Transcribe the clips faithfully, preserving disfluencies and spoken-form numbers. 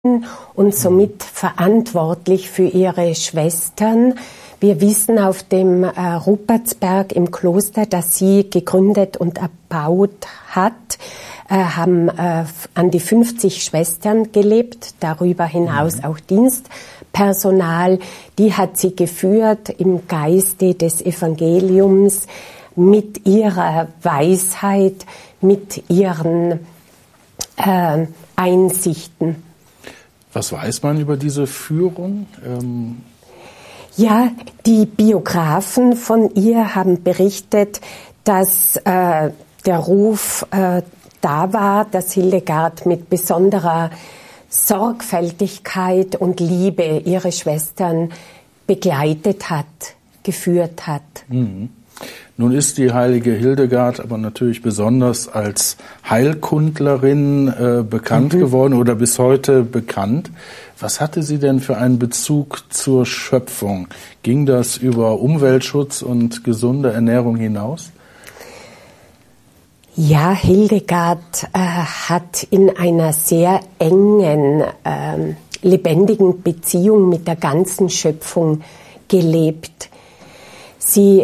und somit verantwortlich für ihre Schwestern. Wir wissen auf dem äh, Rupertsberg im Kloster, das sie gegründet und erbaut hat, äh, haben äh, an die fünfzig Schwestern gelebt, darüber hinaus mhm. auch Dienstpersonal. Die hat sie geführt im Geiste des Evangeliums mit ihrer Weisheit, mit ihren äh, Einsichten. Was weiß man über diese Führung? Ähm ja, die Biografen von ihr haben berichtet, dass äh, der Ruf äh, da war, dass Hildegard mit besonderer Sorgfältigkeit und Liebe ihre Schwestern begleitet hat, geführt hat. Mhm. Nun ist die heilige Hildegard aber natürlich besonders als Heilkundlerin äh, bekannt mhm. geworden oder bis heute bekannt. Was hatte sie denn für einen Bezug zur Schöpfung? Ging das über Umweltschutz und gesunde Ernährung hinaus? Ja, Hildegard äh, hat in einer sehr engen, äh, lebendigen Beziehung mit der ganzen Schöpfung gelebt. Sie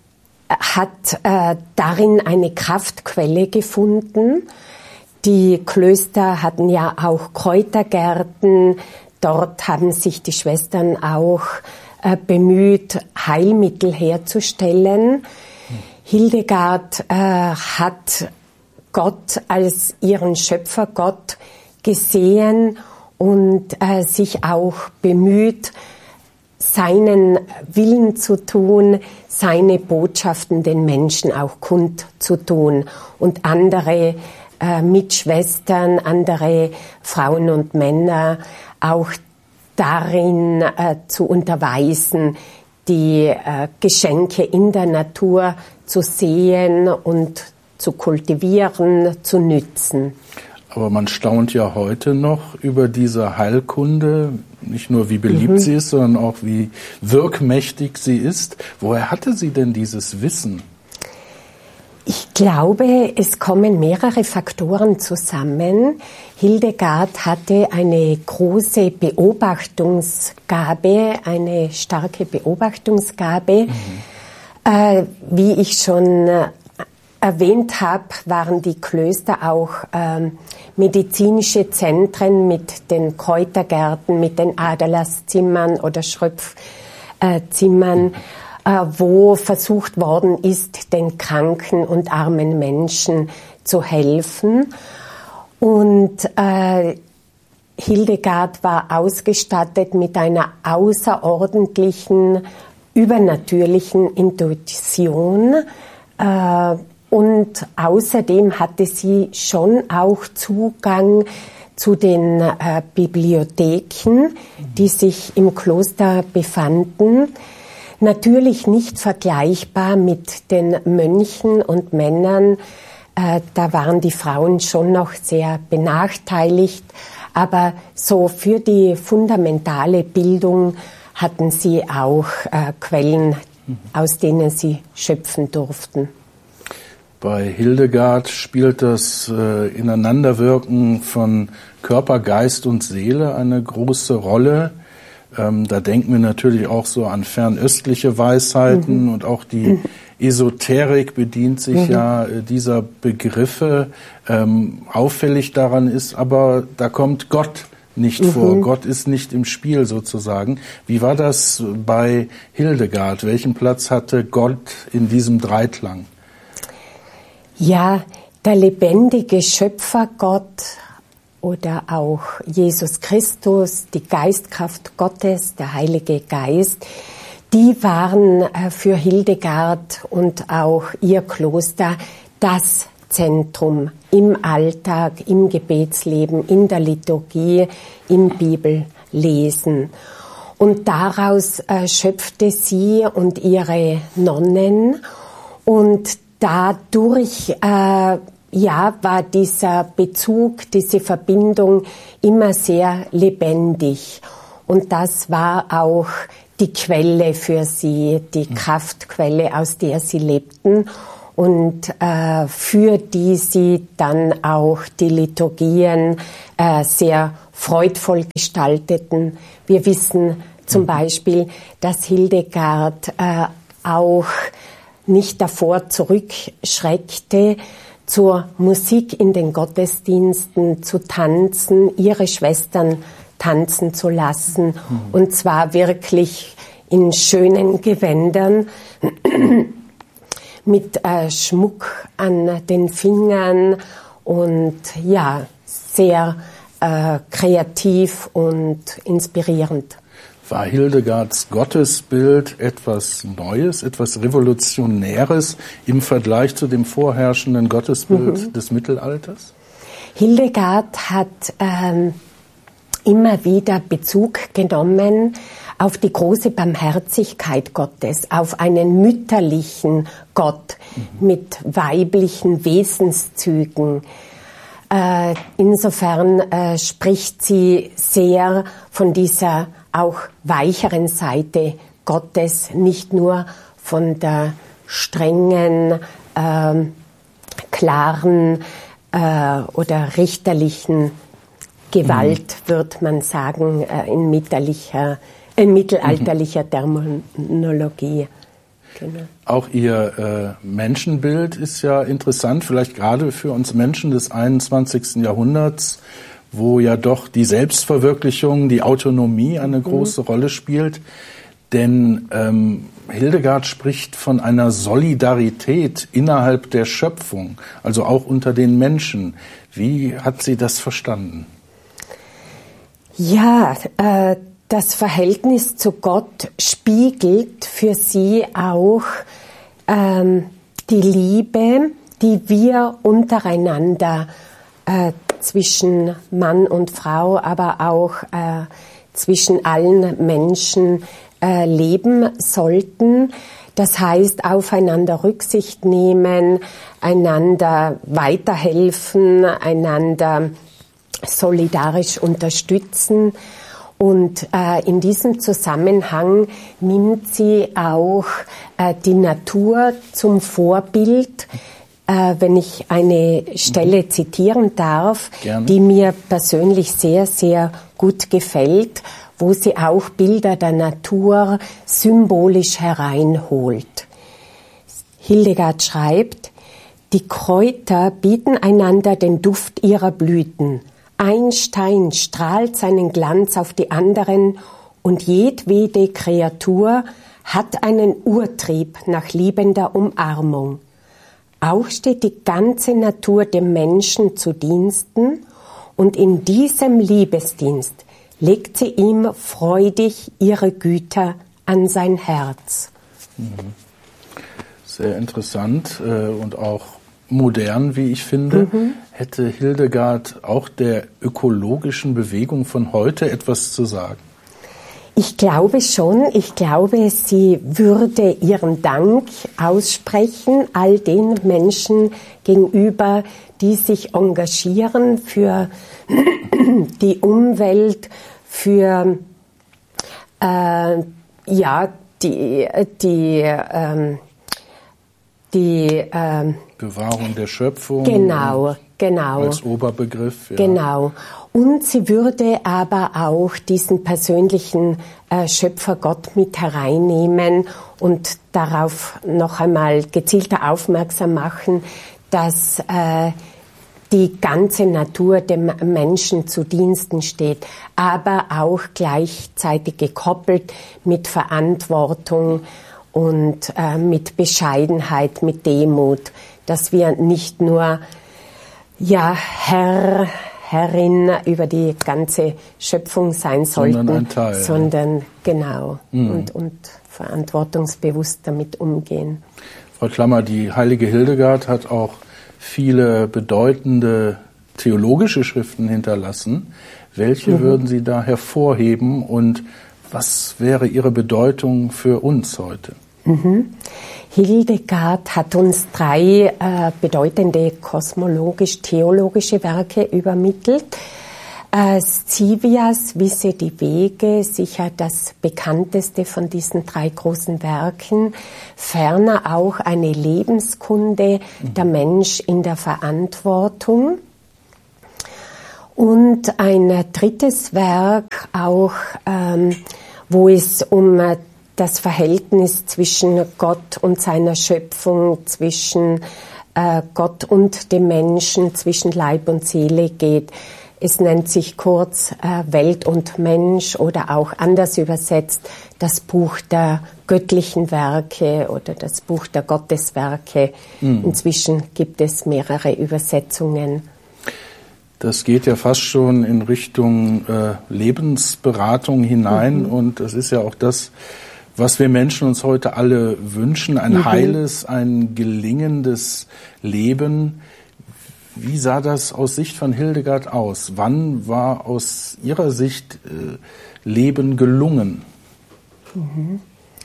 hat äh, darin eine Kraftquelle gefunden. Die Klöster hatten ja auch Kräutergärten. Dort haben sich die Schwestern auch äh, bemüht, Heilmittel herzustellen. Hm. Hildegard äh, hat Gott als ihren Schöpfergott gesehen und äh, sich auch bemüht, seinen Willen zu tun, seine Botschaften den Menschen auch kundzutun und andere äh, Mitschwestern, andere Frauen und Männer auch darin äh, zu unterweisen, die äh, Geschenke in der Natur zu sehen und zu kultivieren, zu nützen. Aber man staunt ja heute noch über diese Heilkunde, nicht nur wie beliebt mhm. sie ist, sondern auch wie wirkmächtig sie ist. Woher hatte sie denn dieses Wissen? Ich glaube, es kommen mehrere Faktoren zusammen. Hildegard hatte eine große Beobachtungsgabe, eine starke Beobachtungsgabe. Mhm. Äh, wie ich schon erwähnt habe, waren die Klöster auch ähm, medizinische Zentren mit den Kräutergärten, mit den Aderlasszimmern oder Schröpfzimmern, äh, wo versucht worden ist, den kranken und armen Menschen zu helfen. Und äh, Hildegard war ausgestattet mit einer außerordentlichen, übernatürlichen Intuition, äh, und außerdem hatte sie schon auch Zugang zu den äh, Bibliotheken, die sich im Kloster befanden. Natürlich nicht vergleichbar mit den Mönchen und Männern. Äh, da waren die Frauen schon noch sehr benachteiligt. Aber so für die fundamentale Bildung hatten sie auch äh, Quellen, aus denen sie schöpfen durften. Bei Hildegard spielt das äh, Ineinanderwirken von Körper, Geist und Seele eine große Rolle. Ähm, da denken wir natürlich auch so an fernöstliche Weisheiten mhm. und auch die Esoterik bedient sich mhm. ja äh, dieser Begriffe. Ähm, auffällig daran ist aber, da kommt Gott nicht mhm. vor. Gott ist nicht im Spiel sozusagen. Wie war das bei Hildegard? Welchen Platz hatte Gott in diesem Dreiklang? Ja, der lebendige Schöpfergott oder auch Jesus Christus, die Geistkraft Gottes, der Heilige Geist, die waren für Hildegard und auch ihr Kloster das Zentrum im Alltag, im Gebetsleben, in der Liturgie, im Bibellesen. Und daraus äh, schöpfte sie und ihre Nonnen und dadurch äh, ja, war dieser Bezug, diese Verbindung immer sehr lebendig. Und das war auch die Quelle für sie, die Kraftquelle, aus der sie lebten. und äh, für die sie dann auch die Liturgien äh, sehr freudvoll gestalteten. Wir wissen zum mhm. Beispiel, dass Hildegard äh, auch nicht davor zurückschreckte, zur Musik in den Gottesdiensten zu tanzen, ihre Schwestern tanzen zu lassen, mhm. und zwar wirklich in schönen Gewändern, mit äh, Schmuck an den Fingern und ja, sehr äh, kreativ und inspirierend. War Hildegards Gottesbild etwas Neues, etwas Revolutionäres im Vergleich zu dem vorherrschenden Gottesbild mhm. des Mittelalters? Hildegard hat ähm, immer wieder Bezug genommen auf die große Barmherzigkeit Gottes, auf einen mütterlichen Gott mhm. mit weiblichen Wesenszügen. Äh, insofern äh, spricht sie sehr von dieser auch weicheren Seite Gottes, nicht nur von der strengen, äh, klaren äh, oder richterlichen Gewalt, mhm. wird man sagen, äh, in mittelalterlicher, in mittelalterlicher mhm. Terminologie. Genau. Auch Ihr äh, Menschenbild ist ja interessant, vielleicht gerade für uns Menschen des einundzwanzigsten Jahrhunderts, wo ja doch die Selbstverwirklichung, die Autonomie eine große mhm. Rolle spielt. Denn ähm, Hildegard spricht von einer Solidarität innerhalb der Schöpfung, also auch unter den Menschen. Wie hat sie das verstanden? Ja, äh, das Verhältnis zu Gott spiegelt für sie auch ähm, die Liebe, die wir untereinander äh, zwischen Mann und Frau, aber auch äh, zwischen allen Menschen äh, leben sollten. Das heißt, aufeinander Rücksicht nehmen, einander weiterhelfen, einander solidarisch unterstützen. Und äh, in diesem Zusammenhang nimmt sie auch äh, die Natur zum Vorbild. Äh, wenn ich eine Stelle mhm. zitieren darf, Gerne. Die mir persönlich sehr, sehr gut gefällt, wo sie auch Bilder der Natur symbolisch hereinholt. Hildegard schreibt, die Kräuter bieten einander den Duft ihrer Blüten. Ein Stein strahlt seinen Glanz auf die anderen und jedwede Kreatur hat einen Urtrieb nach liebender Umarmung. Auch steht die ganze Natur dem Menschen zu Diensten und in diesem Liebesdienst legt sie ihm freudig ihre Güter an sein Herz. Sehr interessant und auch modern, wie ich finde. Mhm. Hätte Hildegard auch der ökologischen Bewegung von heute etwas zu sagen? Ich glaube schon. Ich glaube, sie würde ihren Dank aussprechen all den Menschen gegenüber, die sich engagieren für die Umwelt, für äh, ja die die ähm, die äh, Bewahrung der Schöpfung. Genau, genau. Als Oberbegriff. Ja. Genau. Und sie würde aber auch diesen persönlichen äh, Schöpfergott mit hereinnehmen und darauf noch einmal gezielter aufmerksam machen, dass äh, die ganze Natur dem Menschen zu Diensten steht, aber auch gleichzeitig gekoppelt mit Verantwortung und äh, mit Bescheidenheit, mit Demut, dass wir nicht nur ja Herr, Herrin über die ganze Schöpfung sein sollten, sondern ein Teil, sondern genau mhm. und, und verantwortungsbewusst damit umgehen. Frau Klammer, die heilige Hildegard hat auch viele bedeutende theologische Schriften hinterlassen. Welche mhm. würden Sie da hervorheben und was wäre ihre Bedeutung für uns heute? Mhm. Hildegard hat uns drei äh, bedeutende kosmologisch-theologische Werke übermittelt. Äh, Scivias Wisse die Wege, sicher das bekannteste von diesen drei großen Werken. Ferner auch eine Lebenskunde, mhm. der Mensch in der Verantwortung. Und ein drittes Werk auch, ähm, wo es um äh, das Verhältnis zwischen Gott und seiner Schöpfung, zwischen äh, Gott und dem Menschen, zwischen Leib und Seele geht. Es nennt sich kurz äh, Welt und Mensch oder auch anders übersetzt das Buch der göttlichen Werke oder das Buch der Gotteswerke. Mhm. Inzwischen gibt es mehrere Übersetzungen. Das geht ja fast schon in Richtung äh, Lebensberatung hinein mhm. und das ist ja auch das, was wir Menschen uns heute alle wünschen, ein mhm. heiles, ein gelingendes Leben. Wie sah das aus Sicht von Hildegard aus? Wann war aus Ihrer Sicht äh, Leben gelungen? Mhm.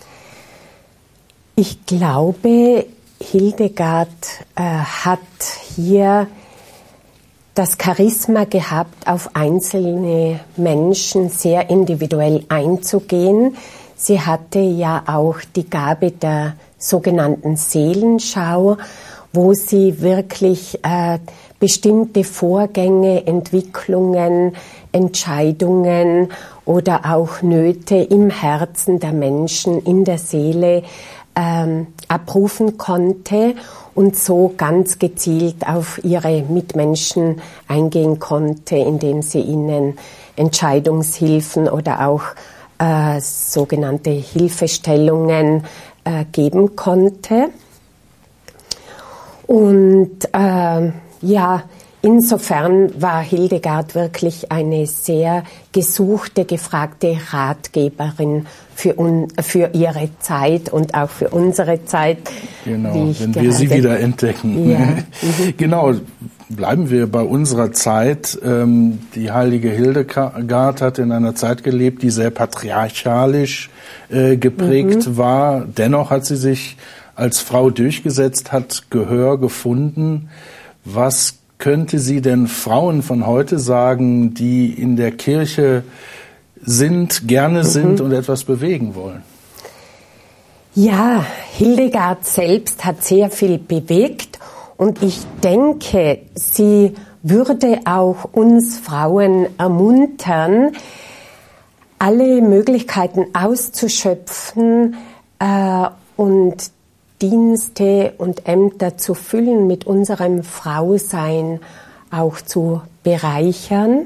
Ich glaube, Hildegard äh, hat hier das Charisma gehabt, auf einzelne Menschen sehr individuell einzugehen. Sie hatte ja auch die Gabe der sogenannten Seelenschau, wo sie wirklich äh, bestimmte Vorgänge, Entwicklungen, Entscheidungen oder auch Nöte im Herzen der Menschen, in der Seele ähm, abrufen konnte und so ganz gezielt auf ihre Mitmenschen eingehen konnte, indem sie ihnen Entscheidungshilfen oder auch äh, sogenannte Hilfestellungen äh, geben konnte. Und äh, ja, insofern war Hildegard wirklich eine sehr gesuchte, gefragte Ratgeberin für, un, für ihre Zeit und auch für unsere Zeit. Genau, wenn wir sie wieder entdecken. Ja. Genau, bleiben wir bei unserer Zeit. Die heilige Hildegard hat in einer Zeit gelebt, die sehr patriarchalisch geprägt mhm. war. Dennoch hat sie sich als Frau durchgesetzt, hat Gehör gefunden. Was könnte sie denn Frauen von heute sagen, die in der Kirche sind, gerne mhm. sind und etwas bewegen wollen? Ja, Hildegard selbst hat sehr viel bewegt und ich denke, sie würde auch uns Frauen ermuntern, alle Möglichkeiten auszuschöpfen äh, und Dienste und Ämter zu füllen, mit unserem Frausein auch zu bereichern.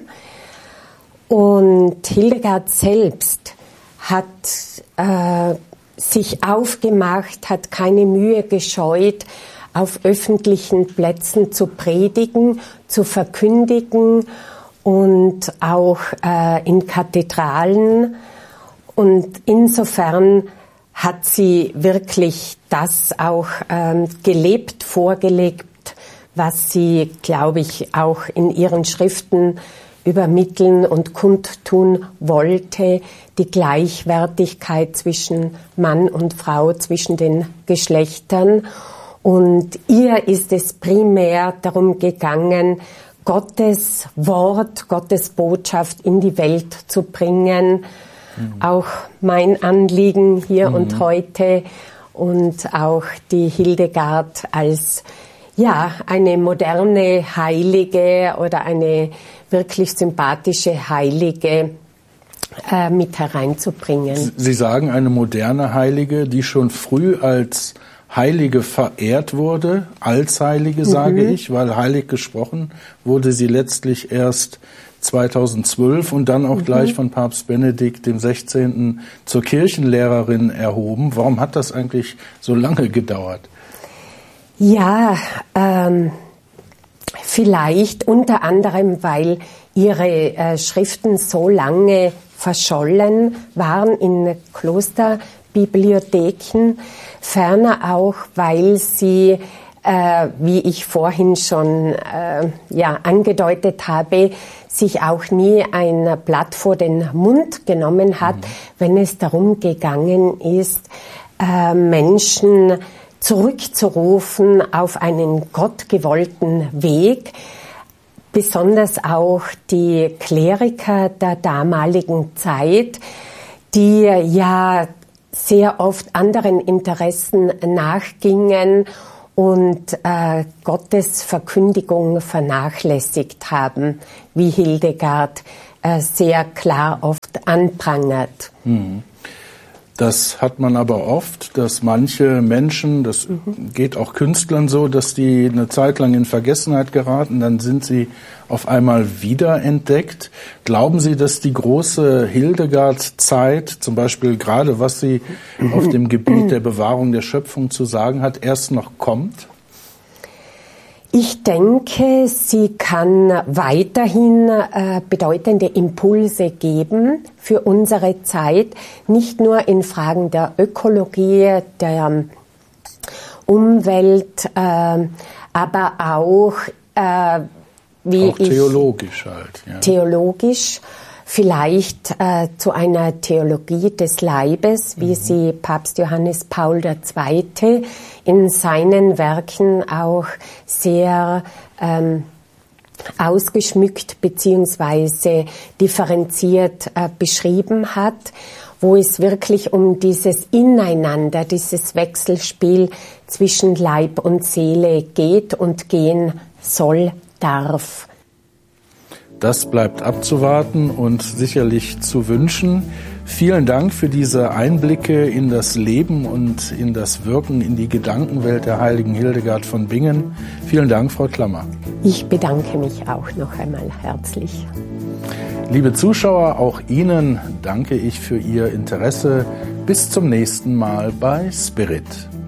Und Hildegard selbst hat äh, sich aufgemacht, hat keine Mühe gescheut, auf öffentlichen Plätzen zu predigen, zu verkündigen und auch äh, in Kathedralen. Und insofern hat sie wirklich das auch ähm, gelebt, vorgelebt, was sie, glaube ich, auch in ihren Schriften übermitteln und kundtun wollte, die Gleichwertigkeit zwischen Mann und Frau, zwischen den Geschlechtern. Und ihr ist es primär darum gegangen, Gottes Wort, Gottes Botschaft in die Welt zu bringen. Mhm. Auch mein Anliegen hier mhm. und heute und auch die Hildegard als ja eine moderne Heilige oder eine wirklich sympathische Heilige äh, mit hereinzubringen. Sie sagen eine moderne Heilige, die schon früh als Heilige verehrt wurde, als Heilige sage mhm. ich, weil heilig gesprochen wurde sie letztlich erst zweitausendzwölf und dann auch mhm. gleich von Papst Benedikt dem Sechzehnten zur Kirchenlehrerin erhoben. Warum hat das eigentlich so lange gedauert? Ja, ähm, vielleicht unter anderem, weil ihre äh, Schriften so lange verschollen waren in Klosterbibliotheken. Ferner auch, weil sie, äh, wie ich vorhin schon äh, ja, angedeutet habe, sich auch nie ein Blatt vor den Mund genommen hat, mhm. wenn es darum gegangen ist, äh, Menschen zurückzurufen auf einen gottgewollten Weg, besonders auch die Kleriker der damaligen Zeit, die ja sehr oft anderen Interessen nachgingen und äh, Gottes Verkündigung vernachlässigt haben, wie Hildegard äh, sehr klar oft anprangert. Mhm. Das hat man aber oft, dass manche Menschen, das mhm. geht auch Künstlern so, dass die eine Zeit lang in Vergessenheit geraten, dann sind sie auf einmal wiederentdeckt. Glauben Sie, dass die große Hildegard-Zeit, zum Beispiel gerade was sie auf dem Gebiet der Bewahrung der Schöpfung zu sagen hat, erst noch kommt? Ich denke, sie kann weiterhin äh, bedeutende Impulse geben für unsere Zeit, nicht nur in Fragen der Ökologie, der Umwelt, äh, aber auch, äh, wie auch theologisch ich, halt. Ja. Theologisch, vielleicht äh, zu einer Theologie des Leibes, wie mhm. sie Papst Johannes Paul der Zweite in seinen Werken auch sehr ähm, ausgeschmückt beziehungsweise differenziert äh, beschrieben hat, wo es wirklich um dieses Ineinander, dieses Wechselspiel zwischen Leib und Seele geht und gehen soll, darf. Das bleibt abzuwarten und sicherlich zu wünschen. Vielen Dank für diese Einblicke in das Leben und in das Wirken, in die Gedankenwelt der heiligen Hildegard von Bingen. Vielen Dank, Frau Klammer. Ich bedanke mich auch noch einmal herzlich. Liebe Zuschauer, auch Ihnen danke ich für Ihr Interesse. Bis zum nächsten Mal bei Spirit.